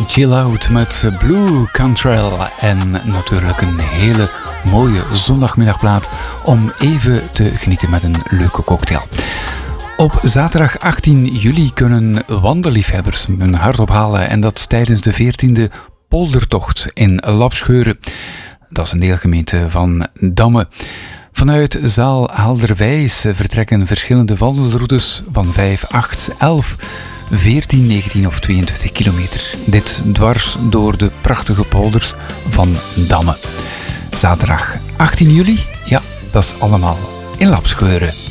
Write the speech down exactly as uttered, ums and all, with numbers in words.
Chill Out met Blue Cantrell. En natuurlijk een hele mooie zondagmiddagplaat om even te genieten met een leuke cocktail. Op zaterdag achttien juli kunnen wandelliefhebbers hun hart ophalen en dat tijdens de veertiende Poldertocht in Lapscheuren. Dat is een deelgemeente van Damme. Vanuit Zaal Helderwijs vertrekken verschillende wandelroutes van vijf, acht, elf, veertien, negentien of tweeëntwintig kilometer. Dit dwars door de prachtige polders van Damme. Zaterdag achttien juli, ja, dat is allemaal in Lapscheuren.